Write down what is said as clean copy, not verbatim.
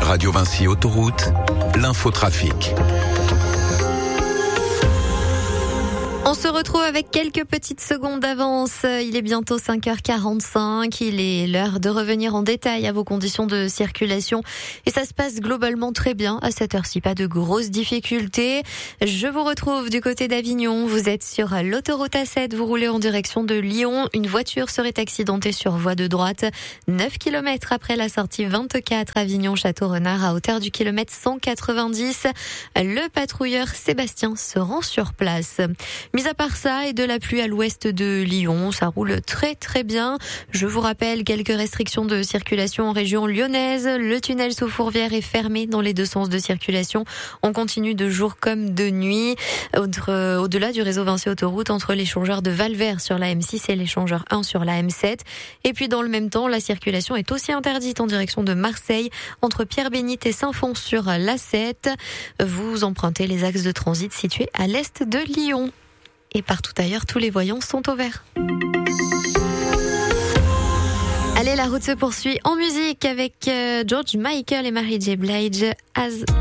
Radio Vinci Autoroute, l'infotrafic. On se retrouve avec quelques petites secondes d'avance. Il est bientôt 5h45. Il est l'heure de revenir en détail à vos conditions de circulation. Et ça se passe globalement très bien à cette heure-ci. Pas de grosses difficultés. Je vous retrouve du côté d'Avignon. Vous êtes sur l'autoroute A7. Vous roulez en direction de Lyon. Une voiture serait accidentée sur voie de droite. 9 km après la sortie 24 Avignon-Château-Renard à hauteur du kilomètre 190. Le patrouilleur Sébastien se rend sur place. Mis à part ça et de la pluie à l'ouest de Lyon, ça roule très très bien. Je vous rappelle quelques restrictions de circulation en région lyonnaise. Le tunnel sous Fourvière est fermé dans les deux sens de circulation. On continue de jour comme de nuit. Au-delà du réseau Vinci Autoroute, entre l'échangeur de Valvert sur la M6 et l'échangeur 1 sur la M7. Et puis dans le même temps, la circulation est aussi interdite en direction de Marseille, entre Pierre-Bénite et Saint-Fons sur l'A7. Vous empruntez les axes de transit situés à l'est de Lyon. Et partout ailleurs, tous les voyants sont au vert. Allez, la route se poursuit en musique avec George Michael et Mary J. Blige.